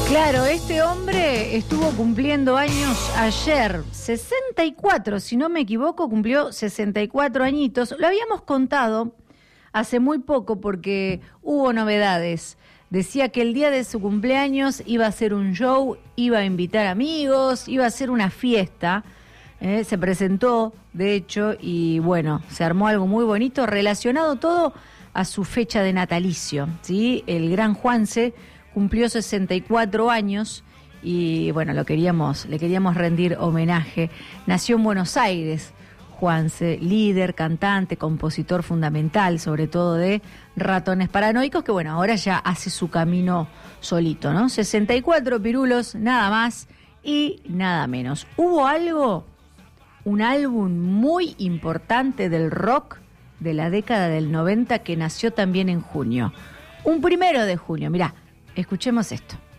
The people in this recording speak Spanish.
Claro, este hombre estuvo cumpliendo años ayer, 64, si no me equivoco, cumplió 64 añitos. Lo habíamos contado hace muy poco porque hubo novedades. Decía que el día de su cumpleaños iba a hacer un show, iba a invitar amigos, iba a hacer una fiesta. Se presentó, de hecho, y bueno, se armó algo muy bonito relacionado todo a su fecha de natalicio, ¿sí? El gran Juanse cumplió 64 años y bueno, le queríamos rendir homenaje. Nació en Buenos Aires, Juanse, líder, cantante, compositor fundamental, sobre todo de Ratones Paranoicos, que bueno, ahora ya hace su camino solito, ¿no? 64 pirulos, nada más y nada menos. Hubo un álbum muy importante del rock de la década del 90 que nació también en junio. Un 1 de junio, mirá. Escuchemos esto.